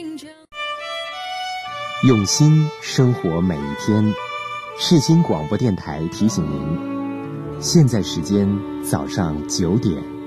用心生活每一天。世新广播电台提醒您，现在时间早上9点。